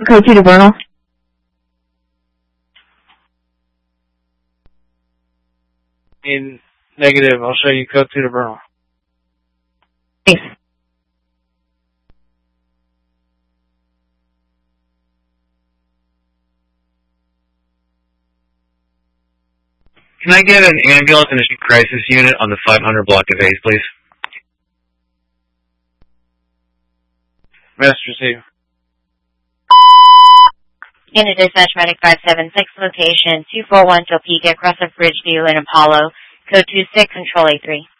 Code 2 to Vernal. Negative. I'll show you code 2 to Vernal. Thanks. Can I get an ambulance and a crisis unit on the 500 block of A's, please? Message received. Unit Dispatch Medic 576, location 241 Topeka, across of Bridgeview in Apollo, code 26, Control A3.